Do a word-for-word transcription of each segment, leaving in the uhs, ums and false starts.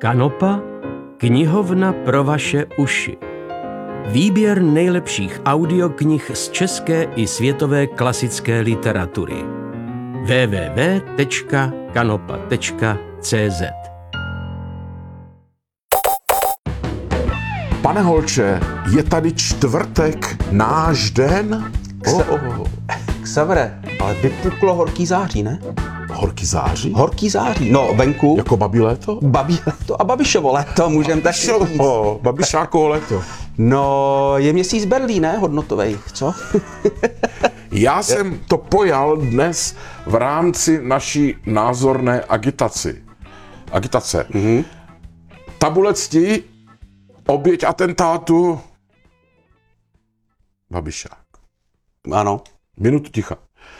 Kanopa, knihovna pro vaše uši. Výběr nejlepších audioknih z české i světové klasické literatury. w w w tečka kanopa tečka c z Pane Holče, je tady čtvrtek, náš den? Oh. Xavere, ale vypuklo horký září, ne? Horký září? Horký září, no venku. Jako babí léto? Babí léto a Babišovo léto, můžem tak říct. Babišákovo léto. No, je měsíc Berlín, ne? Hodnotovej, co? Já jsem to pojal dnes v rámci naší názorné agitaci. Agitace. Mm-hmm. Tabule cti, oběť atentátu, Babišák. Ano. Minutu ticha.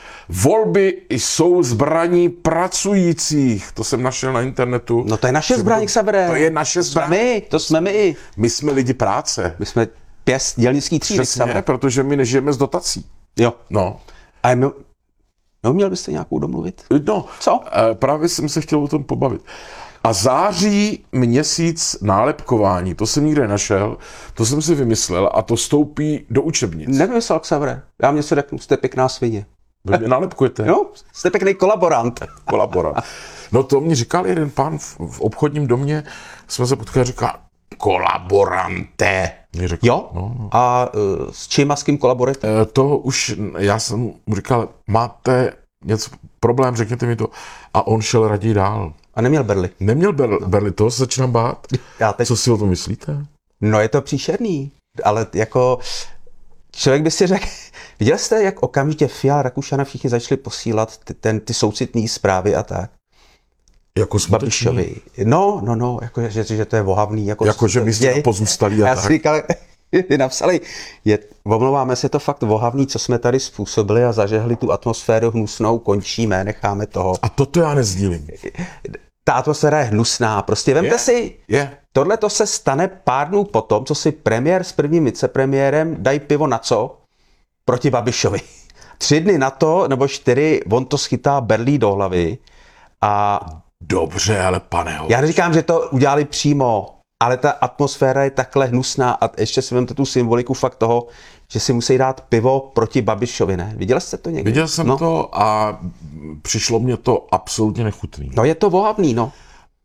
Volby jsou zbraní pracujících. To jsem našel na internetu. No to je naše zbraň, Xavere. To je naše zbraň. My, to jsme my. My jsme lidi práce. My jsme pěst dělnický třídy, Přesně, protože my nežijeme z dotací. Jo. No. A my... No, měl byste nějakou domluvit? No. Co? Právě jsem se chtěl o tom pobavit. A září měsíc nálepkování, to jsem nikde našel, to jsem si vymyslel a to stoupí do učebnic. Nevymyslel, Xavere. Já mě se řeknu, jste pěkná svině. Vy mě nálepkujete? No, jste pěkný kolaborant. Kolaborant. No to mi říkal jeden pán v, v obchodním domě, jsme se potkali a říká, kolaborante. Řekl, Jo? No, no. A uh, s čím a s kým kolaborujete? E, to už, já jsem mu říkal, máte něco, problém, řekněte mi to. A on šel raději dál. A neměl berli? Neměl ber, berli, to se začínám bát. Já teď... Co si o tom myslíte? No je to příšerný, ale jako člověk by si řekl, viděl jste, jak okamžitě Fiala, Rakušana všichni začali posílat ty, ten, ty soucitné zprávy a tak? Jako Babišovi. No, no, no, jako, že, že to je vohavný. Jako, jako že my jsme pozůstali a já tak. Já si říkal, napsali, je, omlouváme se, to fakt vohavný, co jsme tady způsobili a zažehli tu atmosféru hnusnou, končíme, necháme toho. A toto já nezdílím. Ta atmosféra je hnusná, prostě vemte je, si, je. Tohle to se stane pár dnů potom, co si premiér s prvním vicepremiérem dají pivo na co? Proti Babišovi. Tři dny na to, nebo čtyři, on to schytá berlí do hlavy a... Dobře, ale pane Holč. Já neříkám, že to udělali přímo, ale ta atmosféra je takhle hnusná a ještě si vemte tu symboliku fakt toho, že si musí dát pivo proti Babišovi, ne? Viděl jste to někdy? Viděl jsem no. to a přišlo mě to absolutně nechutný. No je to vohavný, no.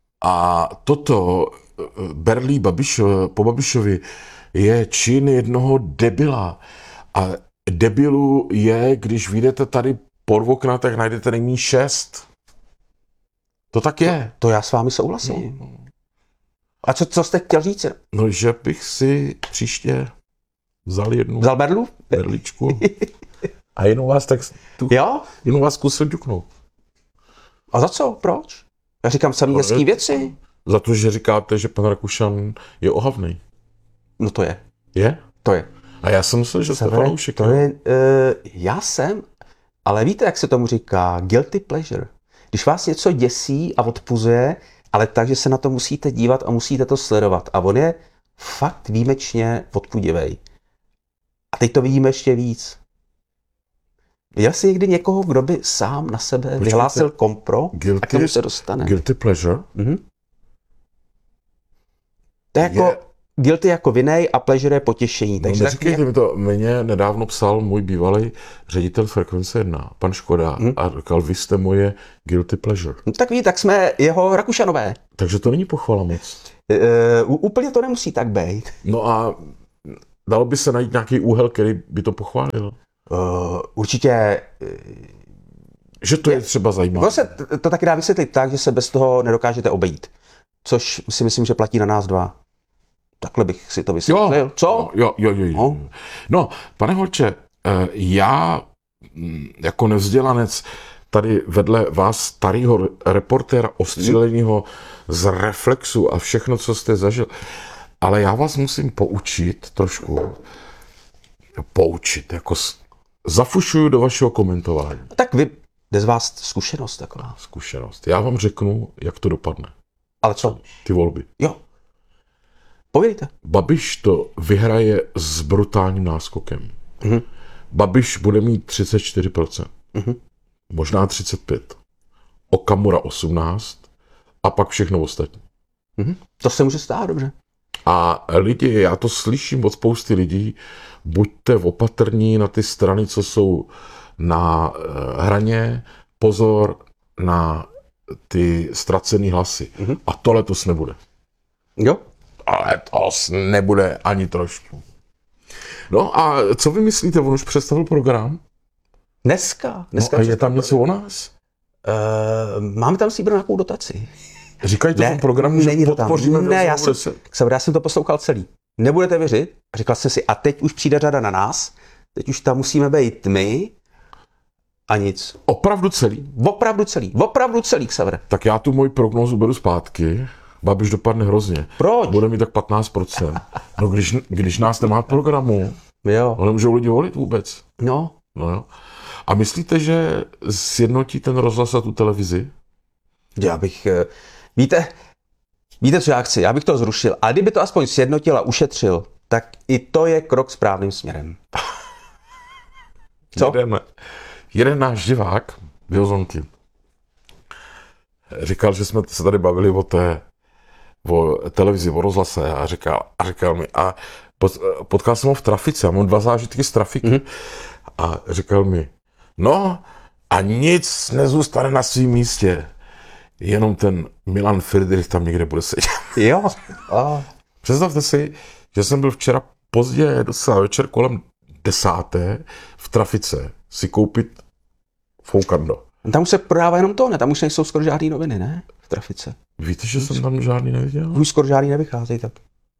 A toto berlí Babiš, po Babišovi je čin jednoho debila. A debilu je, když vyjdete tady pod okna, tak najdete nejméně šest. To tak je. To, to já s vámi souhlasím. No, no. A co, co jste chtěl říct? No, že bych si příště vzal jednu vzal berlu? berličku a jenom vás tak tu, jo? jenom vás zkusil ďuknout. A za co? Proč? Já říkám samý hezký věci. Za to, že říkáte, že pan Rakušan je ohavný. No to je. Je? To je. A já jsem myslel, že jste fanoušek. To je, uh, já jsem, ale víte, jak se tomu říká? Guilty pleasure. Když vás něco děsí a odpuzuje, ale tak, že se na to musíte dívat a musíte to sledovat. A on je fakt výjimečně odpudivej. A teď to vidíme ještě víc. Viděl jsi někdy někoho, kdo by sám na sebe Počkejte. vyhlásil kompro guilty, a k tomu se dostane? Guilty pleasure? Mhm. To je jako... Je... Guilty jako vinej a pleasure je potěšení. Takže no, neříkejte mi to, mě nedávno psal můj bývalý ředitel Frekvence jedna, pan Škoda, hmm. a říkal, vy jste moje guilty pleasure. No, tak ví, tak jsme jeho Rakušanové. Takže to není pochvala moc. Uh, úplně to nemusí tak být. No a dalo by se najít nějaký úhel, který by to pochválil? Uh, určitě... Uh, že to je, je třeba zajímavé. To se to, to taky dá vysvětlit tak, že se bez toho nedokážete obejít. Což si myslím, že platí na nás dva. Takhle bych si to vysvětlil. Jo, co? Jo, jo, jo, jo. No. no, pane Holče, já jako nevzdělanec tady vedle vás starýho reportéra ostříleného z Reflexu a všechno, co jste zažil, ale já vás musím poučit trošku, poučit, jako zafušuju do vašeho komentování. Tak vy, jde z vás zkušenost taková. Zkušenost. Já vám řeknu, jak to dopadne. Ale co? Ty volby. Jo. Povědejte. Babiš to vyhraje s brutálním náskokem. Mm-hmm. Babiš bude mít třicet čtyři procent. Mm-hmm. Možná třicet pět procent. Okamura osmnáct procent a pak všechno ostatní. Mhm. To se může stát, dobře. A lidi, já to slyším od spousty lidí, buďte opatrní na ty strany, co jsou na hraně, pozor na ty ztracený hlasy. Mm-hmm. A to letos nebude. Jo? Ale to nebude ani trošku. No a co vy myslíte, on už představil program? Dneska. Dneska no a je tam něco o nás? Uh, máme tam si nějakou dotaci. Říkají to ne, v tom programu, že podpoříme. Ne, já jsem, já jsem to poslouchal celý. Nebudete věřit? A říkal jsem si, a teď už přijde řada na nás, teď už tam musíme být my a nic. Opravdu celý? Opravdu celý. Opravdu celý, Xavere. Tak já tu moji prognózu beru zpátky. Babiš dopadne hrozně. Proč? Bude mít tak patnáct procent. No když, když nás nemá programu, jo. no nemůžou lidi volit vůbec. No. No jo. A myslíte, že sjednotí ten rozhlas a tu televizi? Já bych, víte, víte, co já chci? Já bych to zrušil. A kdyby to aspoň sjednotil a ušetřil, tak i to je krok správným směrem. Co? Jeden, jeden náš divák, Biozonky, říkal, že jsme se tady bavili o té o televizi, o rozhlase a říkal, a říkal mi, a potkal jsem ho v trafice, a mám dva zážitky z trafiky. Mm-hmm. A říkal mi, no a nic nezůstane na svém místě. Jenom ten Milan Friedrich tam někde bude sedět. Jo. A. Představte si, že jsem byl včera pozdě, docela večer kolem desáté v trafice si koupit foukando. Tam už se prodává jenom to, ne? Tam už nejsou skoro žádný noviny, ne? V trafice. Víte, že jsem tam žádný neviděl? Už skoro žádný nevycházejí, tak.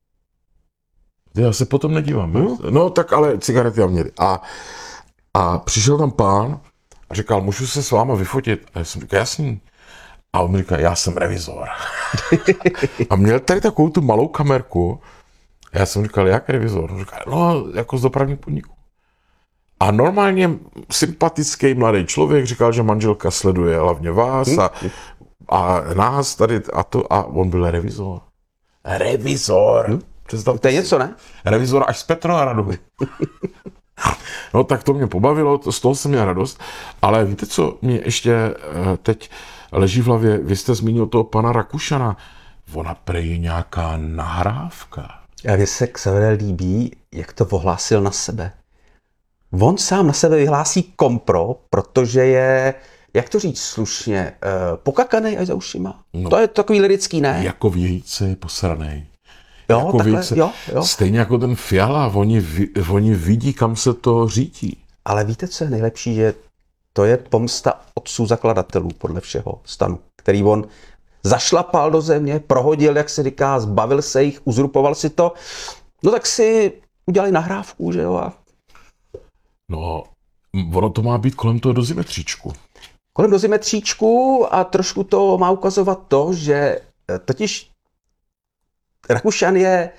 Já se potom nedívám. Hmm? No tak ale cigarety tam měli. A, a přišel tam pán a říkal, můžu se s váma vyfotit? A já jsem říkal, jasný. A on mi říkal, já jsem revizor. A měl tady takovou tu malou kamerku. A já jsem říkal, jak revizor? On říkal, no, jako z dopravních podniků. A normálně sympatický mladý člověk říkal, že manželka sleduje hlavně vás a, a nás tady a to. A on byl revizor. Revizor. Hmm? To je něco, ne? Revizor až z Petrohradu. No tak to mě pobavilo, to, z toho jsem měl radost. Ale víte, co mě ještě teď leží v hlavě? Vy jste zmínil toho pana Rakušana. Ona prej nějaká nahrávka. A mně se Xavere líbí, jak to ohlásil na sebe. On sám na sebe vyhlásí kompro, protože je, jak to říct slušně, pokakanej až za ušima. No, to je takový lirický, ne? Jako vějíce je posranej. Jo, jako takhle, vějíce. jo, jo. Stejně jako ten Fiala, oni, oni vidí, kam se to řítí. Ale víte, co je nejlepší, že to je pomsta otců zakladatelů podle všeho stanu, který on zašlapal do země, prohodil, jak se říká, zbavil se jich, uzurpoval si to. No tak si udělali nahrávku, že jo? A... No, ono to má být kolem toho dozimetříčku. Kolem dozimetříčku a trošku to má ukazovat to, že totiž Rakušan je,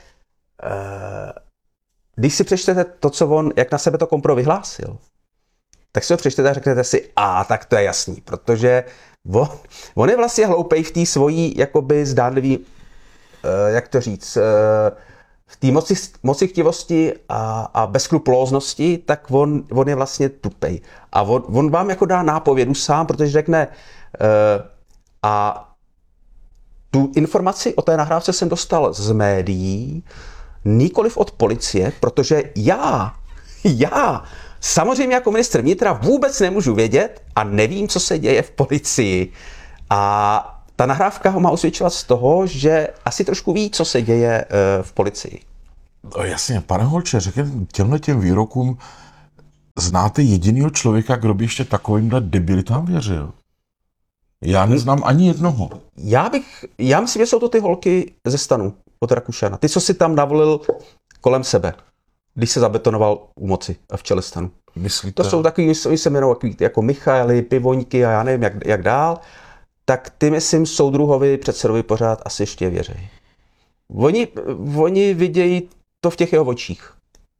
když si přečtete to, co on, jak na sebe to kompro vyhlásil, tak si ho přečtete a řeknete si, a tak to je jasný, protože on, on je vlastně hloupej v té svojí, jakoby zdánlivý, jak to říct, v té moci, moci chtivosti a, a bezskrupulóznosti, tak on, on je vlastně tupej. A on, on vám jako dá nápovědu sám, protože řekne, a tu informaci o té nahrávce jsem dostal z médií, nikoliv od policie, protože já, já, samozřejmě jako ministr vnitra vůbec nemůžu vědět a nevím, co se děje v policii. A ta nahrávka ho má osvědčovat z toho, že asi trošku ví, co se děje v policii. No jasně, pane Holče, řekněte těmhle těm výrokům, znáte jedinýho člověka, kdo by ještě takovýmhle debilitám věřil? Já neznám ani jednoho. Já bych, já myslím, že jsou to ty holky ze stanu od Rakušana. Ty, co si tam navolil kolem sebe, když se zabetonoval u moci a v čele stanu. Myslíte? To jsou takový, oni se jmenují jako Michaely, Pivoňky a já nevím, jak, jak dál. Tak ty, myslím, soudruhovi, předsedovi pořád asi ještě věří. Oni, oni vidějí to v těch jeho očích.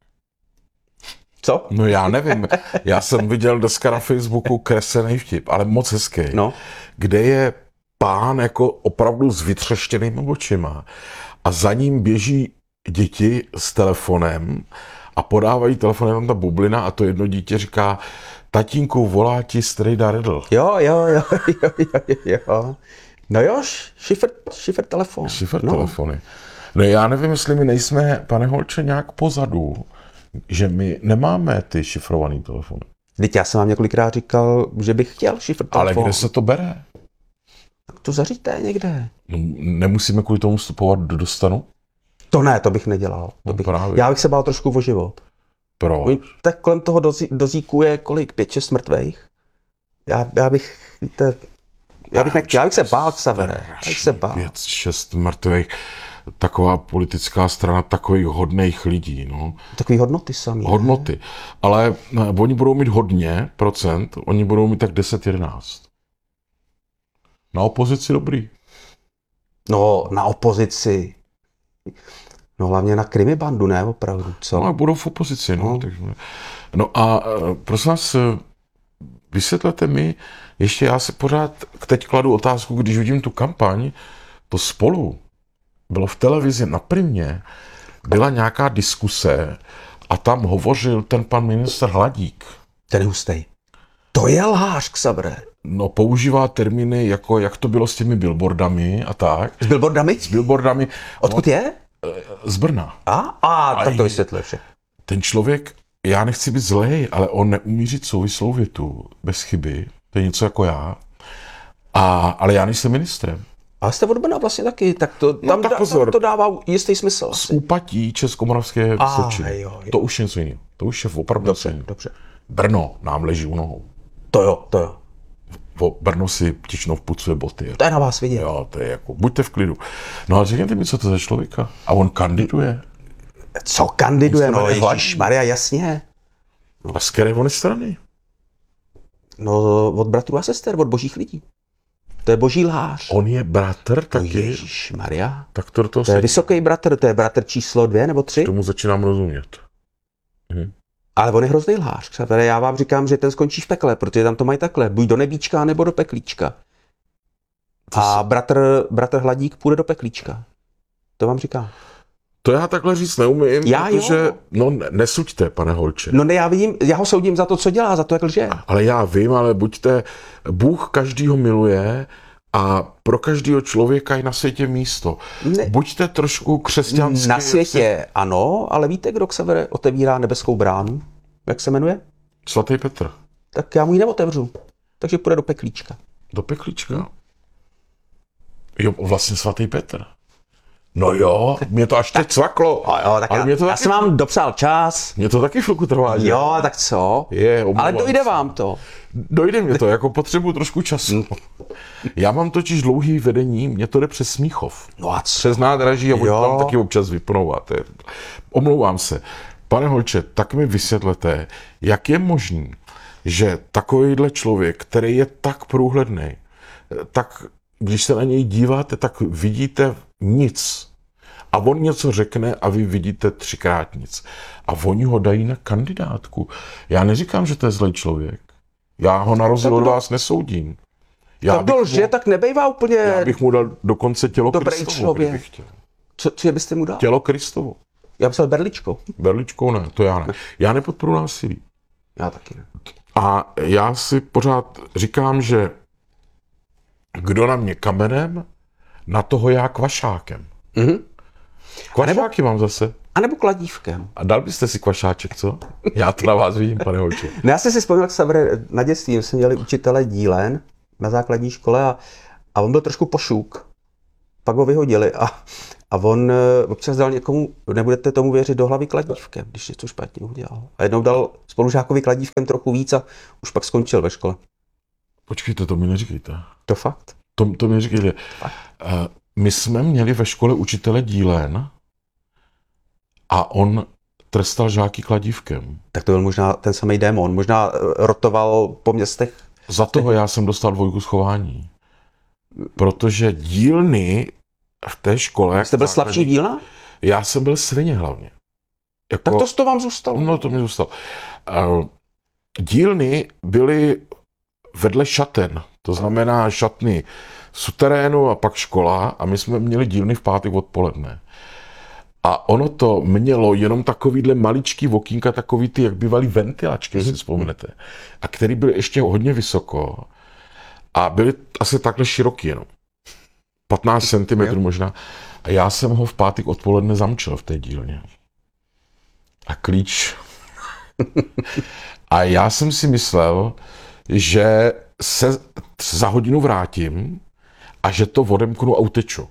Co? No já nevím. Já jsem viděl dneska na Facebooku kreslený vtip, ale moc hezký. No. Kde je pán jako opravdu s vytřeštěnými očima a za ním běží děti s telefonem a podávají telefonem ta bublina a to jedno dítě říká, tatínku, volá ti strejda Redl. Jo, jo, jo, jo, jo, jo. No jo, šifr, šifr telefon. Šifr no. telefony. No já nevím, jestli my nejsme, pane Holče, nějak pozadu, že my nemáme ty šifrované telefony. Vždyť já jsem vám několikrát říkal, že bych chtěl šifr telefon. Ale kde se to bere? Tak to zaříte někde. No, nemusíme kvůli tomu vstupovat do dostanu? To ne, to bych nedělal. To No bych, právě. já bych se bál trošku o život. Proč? Tak kolem toho dozí, dozíku je kolik? Pět, šest mrtvejch? Já, já bych, víte, já bych, nechtěl, já bych se bál, Xavere. Já bych se bál. Pět, šest mrtvých. Taková politická strana takových hodných lidí, no. Takový hodnoty samý. Hodnoty. Ale ne, oni budou mít hodně procent, oni budou mít tak deset jedenáct. Na opozici dobrý. No, na opozici. No hlavně na krimibandu, ne opravdu, co? No a budou v opozici, no. No. Takže, no a prosím vás, vysvětlete mi, ještě já si pořád teď kladu otázku, když vidím tu kampaň, to Spolu bylo v televizi na Primě, byla nějaká diskuse a tam hovořil ten pan ministr Hladík. Ten hustej. To je lhář, Xavere. No, používá termíny jako, jak to bylo s těmi billboardami a tak. S billboardami? S billboardami. Odkud no, je? Z Brna. A? A, tak to vysvětluje vše. Ten člověk, já nechci být zlej, ale on neumí říct souvislou větu bez chyby. To je něco jako já. A, ale já nejsem ministrem. Ale jste od Brna vlastně taky, tak to, No, tam, tak da, pozor. tam to dává jistý smysl. Z Asi. úpatí Českomoravské A, Vysočiny. jo, jo. To už je něco jiného. To už je opravdu něco Dobře, jiného. dobře. Brno nám leží u nohou. To jo, to jo. O Brno si Ptičnov pucuje boty. To je na vás vidět. Jo, to je jako, buďte v klidu. No a řekněte mi, co to je za člověka. A on kandiduje. Co kandiduje? On se No jmenuje Ježišmarja, jasně. A z které on je strany? No od bratrů a sester, od božích lidí. To je boží lhář. On je bratr No taky. Ježišmarja. Tak to do toho To je se... vysoký bratr, to je bratr číslo dvě nebo tři. Tomu začínám rozumět. Mhm. Ale on je hrozný lhář. Přátelé, já vám říkám, že ten skončí v pekle, protože tam to mají takhle. Buď do nebíčka, nebo do peklíčka. A bratr, bratr Hladík půjde do peklíčka. To vám říkám. To já takhle říct neumím, Já protože... jo. No ne, nesuďte, pane Holče. No ne, já vidím, já ho soudím za to, co dělá, za to, jak lže. Ale já vím, ale buďte... Bůh každýho miluje a pro každého člověka je na světě místo. Ne. Buďte trošku křesťanský. Na světě ano, ale víte, kdo Xavere otevírá nebeskou bránu? Jak se jmenuje? Svatý Petr. Tak já mu ji neotevřu. Takže půjde do peklíčka. Do peklíčka. Hmm. Jo, vlastně svatý Petr. No jo, mě to až teď cvaklo. A jo, tak ale já, mě to já taky, jsem vám dopsal čas. mě to taky chvilku trvá. že? Jo, tak co? Je, omlouvám Ale dojde se. vám to. Dojde mě to, jako potřebuji trošku času. Já mám totiž dlouhý vedení, mě to jde přes Smíchov. No a co? Přes nádraží a oni Jo. tam taky občas vypnou. a to je- Omlouvám se. Pane Holče, tak mi vysvětlete, jak je možný, že takovýhle člověk, který je tak průhledný, tak když se na něj díváte, tak vidíte nic. A on něco řekne a vy vidíte třikrát nic. A oni ho dají na kandidátku. Já neříkám, že to je zlej člověk. Já ho na rozdíl Tak od to- vás nesoudím. Já Tak to bych, lže, mu, tak nebejvá úplně já bych mu dal dokonce tělo dobrý Kristovo, člověk. kdybych chtěl. Co, co byste mu dal? Tělo Kristovo. Já myslel berličkou. Berličkou ne, to já ne. Já nepodporuji násilí. Já taky ne. A já si pořád říkám, že kdo na mě kamenem, na toho já kvašákem. Mhm. Kvašáky mám zase. A nebo kladívkem. A dal byste si kvašáček, co? Já to na vás vidím, pane Holče. No já jsem si vzpomněl, Xavere, na dětství my jsme měli učitele dílen na základní škole a, a on byl trošku pošuk. Pak ho vyhodili a, a on eh, občas dal někomu, nebudete tomu věřit, do hlavy kladívkem, když něco špatně udělal. A jednou dal spolužákovi kladívkem trochu víc a už pak skončil ve škole. Počkejte, to mi neříkejte. To fakt? To, to mi říkejte. Uh, my jsme měli ve škole učitele dílen a on trestal žáky kladívkem. Tak to byl možná ten samý démon. Možná eh, rotoval po městech. Za toho já jsem dostal dvojku schování. Protože dílny v té škole... Jste byl slabší dílna? Já jsem byl svině hlavně. Jako, Tak to, to vám zůstalo. No, to mi zůstalo. Uh, dílny byly vedle šaten. To znamená šatny suterénu a pak škola a my jsme měli dílny v pátek odpoledne. A ono to mělo jenom takovýhle maličký okýnka, takový ty, jak bývaly ventilačky, mm-hmm. si vzpomenete. A který byl ještě hodně vysoko. A byly asi takhle široký jenom. patnáct centimetrů možná. A já jsem ho v pátek odpoledne zamčel v té dílně. A klíč. A já jsem si myslel, že se za hodinu vrátím a že to odemknu a uteču.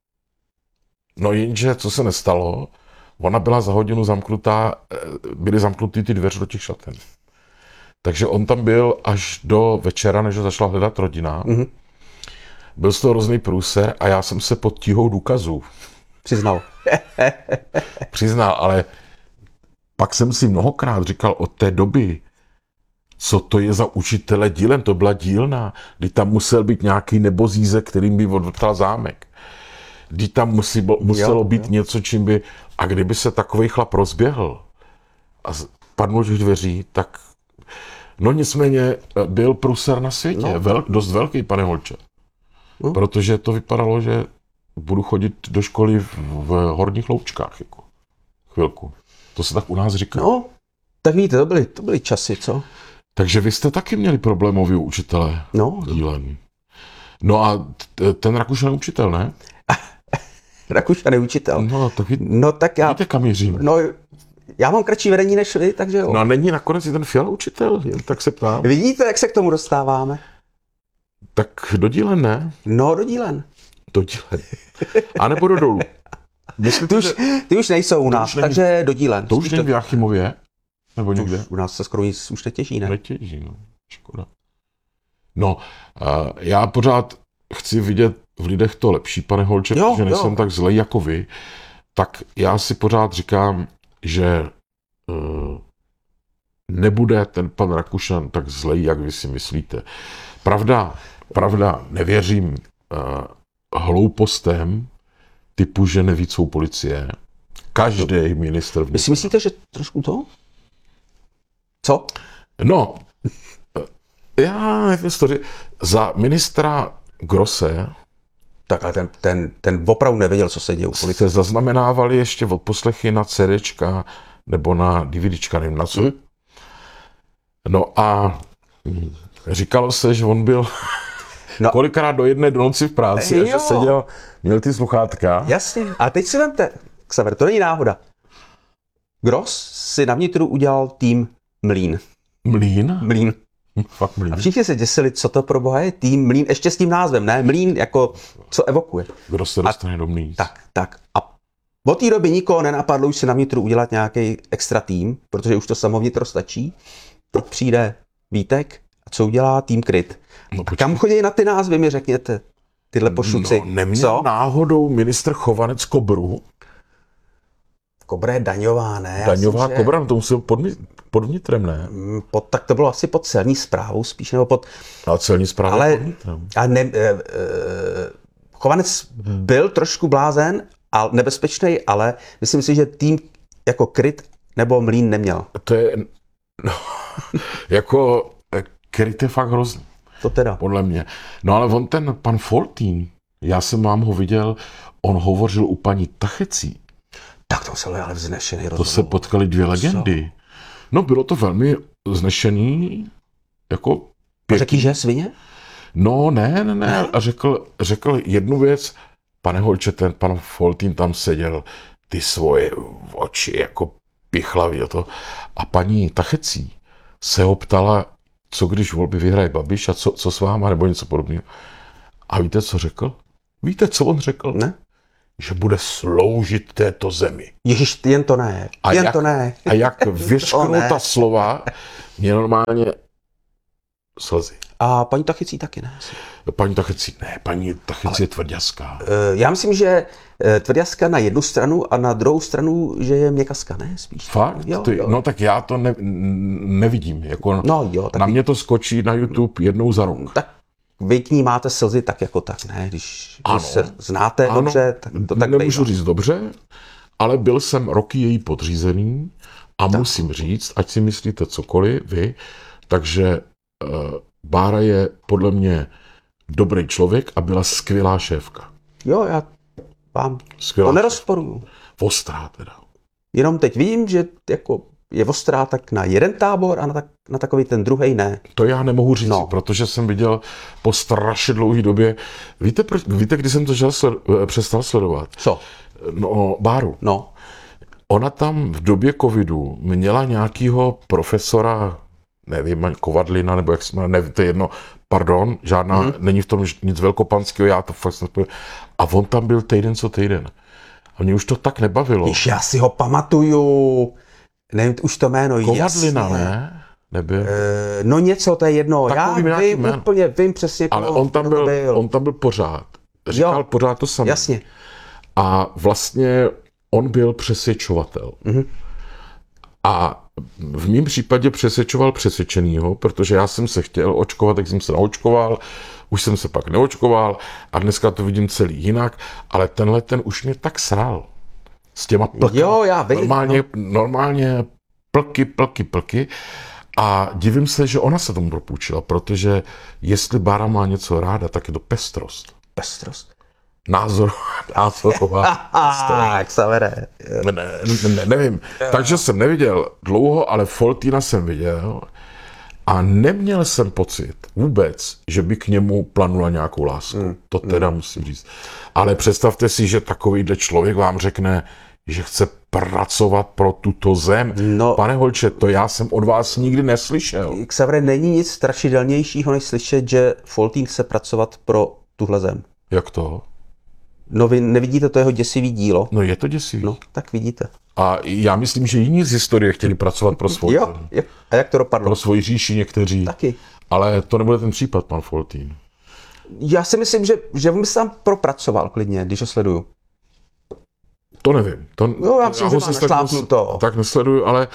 No jenže, co se nestalo, ona byla za hodinu zamknutá, byly zamknutý ty dveře do těch šaten. Takže on tam byl až do večera, než ho začala hledat rodina. Mm-hmm. Byl z toho hrozný průser a já jsem se pod tíhou důkazů Přiznal. Přiznal, ale pak jsem si mnohokrát říkal od té doby, co to je za učitele dílen, to byla dílna, kdy tam musel být nějaký nebozízek, kterým by odvrtal zámek. Kdy tam musí, muselo jo, být jo. něco, čím by, a kdyby se takovej chlap rozběhl a padnul do těch dveří, tak no nicméně byl průser na světě, no. Vel, dost velký, pane Holče. No. Protože to vypadalo, že budu chodit do školy v, v Horních Loučkách, jako chvilku. To se tak u nás říká. No, tak víte, to byly, to byly časy, co? Takže vy jste taky měli problémový učitele no. dílen. No a t- ten Rakušan je učitel, ne? Rakušan je učitel. No tak, ví, no, tak já... víte, kam mířím. No, já mám kratší vedení než vy, takže jo. No a není nakonec i ten Fiala učitel, jen tak se ptám. Vidíte, jak se k tomu dostáváme? Tak do dílen, ne? No, do dílen. Do dílen. A nebo do dolů. Myslíte, ty, už, ty už nejsou u nás, není, takže do dílen. To už není v Jáchymově? Nebo někde? Už, u nás se skoro nic už netěží, ne? Netěží, no. Škoda. No, uh, já pořád chci vidět v lidech to lepší, pane Holče, jo, že nejsem jo. tak zlej jako vy. Tak já si pořád říkám, že uh, nebude ten pan Rakušan tak zlej, jak vy si myslíte. Pravda, pravda, nevěřím uh, hloupostem typu, že neví, co policie. Každý ministr vnitra. Vy si myslíte, že trošku to? Co? No, já nevím, story. Za ministra Grosse tak ale ten, ten, ten opravdu nevěděl, co se děje u policie. Se zaznamenávali ještě odposlechy na CDčka nebo na DVDčka, nevím na co. Hmm. No a říkalo se, že on byl no. kolikrát do jedné do noci v práci a že seděl, měl ty sluchátka. Jasně. A teď si vemte, Xaver, to není náhoda. Gross si na vnitru udělal tým Mlín. Mlín? Mlín. Fakt Mlín. A všichni se děsili, co to pro boha je tým Mlín, ještě s tím názvem, ne? Mlín jako, co evokuje. Kdo se dostane do Mlín. Tak, tak. A od té doby nikoho nenapadlo už si na vnitru udělat nějaký extra tým, protože už to samo vnitro stačí. Teď přijde Vítek a co udělá tým Kryt. No, a kam chodí na ty názvy, mi řekněte, tyhle pošuci. No, neměl náhodou ministr Chovanec Kobru? Kobra je daňová, ne? Daňová že... Kobra, no to musel pod, pod vnitrem, ne? Pod, tak to bylo asi pod celní správou spíš, nebo pod... A celní správou ale, pod vnitrem. Ale ne, e, e, Chovanec byl trošku blázen a nebezpečný, ale myslím si, že tým jako Kryt nebo Mlín neměl. To je... No, jako Kryt je fakt hrozný. To teda. Podle mě. No ale on ten pan Foltín, já jsem vám ho viděl, on hovořil u paní Tachecí. Tak to muselo ale vznešený rozhovor. To se potkali dvě legendy. Co? No bylo to velmi vznešený, jako pěkný. A řekl, že svině? No ne, ne, ne. A řekl, řekl jednu věc, pane Holče, ten pan Foltín tam seděl, ty svoje oči jako pichlavý a to. A paní Tachecí se ho ptala, co když volby vyhraje Babiš a co, co s váma, nebo něco podobného. A víte, co řekl? Víte, co on řekl? Ne. Že bude sloužit této zemi. Ježiš, jen to ne. A jen jak, to ne. A jak vyřknul ta slova, mě normálně slzy. A paní Tachecí taky ne. Paní Tachecí ne, paní Tachecí je tvrďaská. Já myslím, že tvrďaská na jednu stranu a na druhou stranu, že je měkaská, ne? Spíš. Fakt? Jo, Ty, jo. No tak já to ne, nevidím. Jako no, jo, na mě to skočí na YouTube jednou za rok. Tak vy k ní máte slzy tak jako tak, ne? Když se znáte ano, dobře, tak to tak nemůžu bejvá. říct dobře, ale byl jsem roky její podřízený a tak. Musím říct, ať si myslíte cokoliv vy, takže uh, Bára je podle mě dobrý člověk a byla skvělá šéfka. Jo, já vám skvělá to nerozporuju. Ostrá teda. Jenom teď vím, že jako je ostrá tak na jeden tábor a na, tak, na takový ten druhý ne. To já nemohu říct, No. protože jsem viděl po strašně dlouhé době. Víte, proč, víte, kdy jsem to žel sled, přestal sledovat? Co? No, Báru. No. Ona tam v době covidu měla nějakýho profesora, nevím, Kovadlina, nebo jak se jmenuje, nevím, to je jedno, pardon, žádná, mm. není v tom nic velkopanského, já to fakt nespojím. A on tam byl týden co týden. A mě už to tak nebavilo. Víš, já si ho pamatuju. Nevím, už to jméno. Kovadlina, jasně. ne? Nebyl. E, no něco, to je jedno. Takový Já vím jméno. úplně, vím přesně, Ale koho, on tam, kdo to byl, on tam byl pořád. Říkal Jo. pořád to samé. Jasně. A vlastně on byl přesvědčovatel. Mhm. A v mém případě přesvědčoval přesvědčenýho, protože já jsem se chtěl očkovat, tak jsem se naočkoval, už jsem se pak neočkoval a dneska to vidím celý jinak, ale tenhle ten už mě tak sral. S těma plky. Jo, já vím. Normálně, normálně plky, plky, plky. A divím se, že ona se tomu propůjčila, protože jestli Bára má něco ráda, tak je to pestrost. Pestrost. Názor, názorová pestrost. Jak se vede. Ne, ne, ne, nevím. Takže jsem neviděl dlouho, ale Foltýna jsem viděl a neměl jsem pocit vůbec, že by k němu planula nějakou lásku. Mm. To teda mm. musím říct. Ale představte si, že takovýhle člověk vám řekne, že chce pracovat pro tuto zem. No. Pane Holče, to já jsem od vás nikdy neslyšel. Xavere, není nic strašidelnějšího, než slyšet, že Foltín chce pracovat pro tuhle zem. Jak to? No vy nevidíte to jeho děsivý dílo? No je to děsivý. No, tak vidíte. A já myslím, že jiní z historie chtěli pracovat pro svou Jo, zem. jo. A jak to dopadlo? Pro svoji říši někteří. Taky. Ale to nebude ten případ, pan Foltín. Já si myslím, že, že on by se tam propracoval klidně, když ho sleduju. To nevím. To, Jo, já myslím, že ho má zase tak, našlápnuto. tak nesleduju, ale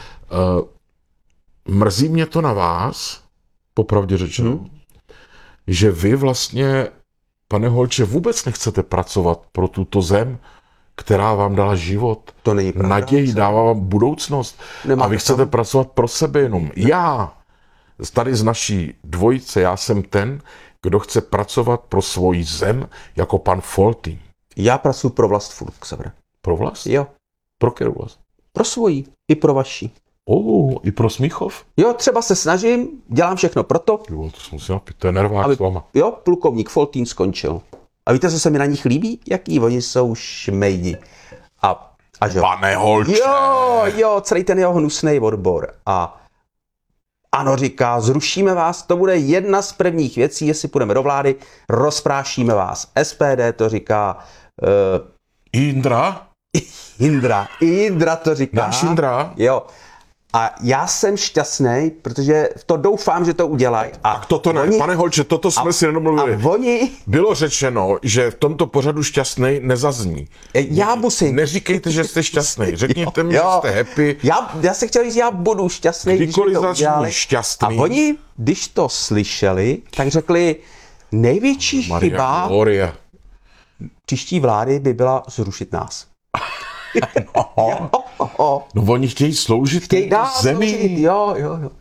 uh, mrzí mě to na vás, popravdě řečeno, hmm. že vy vlastně, pane Holče, vůbec nechcete pracovat pro tuto zem, která vám dala život, To není pravda. naději, dává vám budoucnost. Nemáte A vy chcete pravdu. pracovat pro sebe jenom. Já, tady z naší dvojice, já jsem ten, kdo chce pracovat pro svoji zem jako pan Foltín. Já pracuji pro vlast furt, Xavere. Pro vlast? Jo. Pro kterou vlast? Pro svoji. I pro vaši. Oh, i pro Smíchov? Jo, třeba se snažím, dělám všechno proto, Jo, to jsem si napít, to je nervák aby, s váma. jo, plukovník Foltín skončil. A víte, co se mi na nich líbí? Jaký oni jsou šmejdi. A, a že... Pane Holče! Jo, jo, celý ten jeho hnusný odbor. A ano, říká, zrušíme vás, to bude jedna z prvních věcí, jestli půjdeme do vlády, rozprášíme vás. S P D to říká, uh, Indra? Jindra, Jindra to říká. Náš Indra? Jo. A já jsem šťastný, protože v to doufám, že to udělají. A Toto ne, oni, pane Holče, toto jsme a, si nedomluvili. A oni, Bylo řečeno, že v tomto pořadu šťastný nezazní. já musím. Neříkejte, že jste šťastný. Řekněte mi, že jste happy. Já, já si chtěl říct, já budu šťastný, když Kdykoliv mi to začnu udělali. šťastný. A oni, když to slyšeli, tak řekli, největší Maria chyba Gloria. příští vlády by byla zrušit nás. No. no oni chtějí sloužit Chtějí dál zemi. sloužit, jo, jo, jo.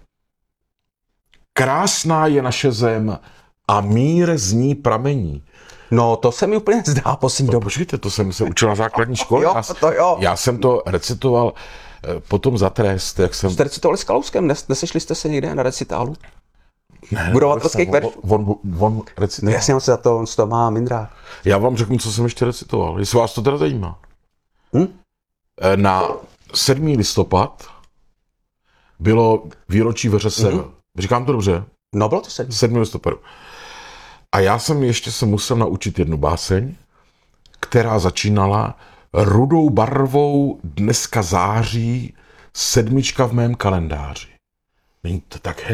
Krásná je naše zem a mír z ní pramení. No, to se mi úplně zdá poslední No, dobu. počkejte, to jsem se učil na základní škole. Jo, já, to jo. já jsem to recitoval eh, potom za trest, jak jsem... Jste recitovali s Kalouskem, Nes, nesešli jste se někde na recitálu? Ne, Budovatelských on, veršů? on, on No recitoval. jasně, on se za to, on z toho má mindrák. Já vám řeknu, co jsem ještě recitoval, jestli vás to teda zajímá. Hm? Eh, Na sedmý listopad bylo výročí Veře Sever. Mhm. Říkám to dobře? No, bylo to sedmý. sedmého listopadu. A já jsem ještě se musel naučit jednu báseň, která začínala rudou barvou dneska září sedmička v mém kalendáři. Není to tak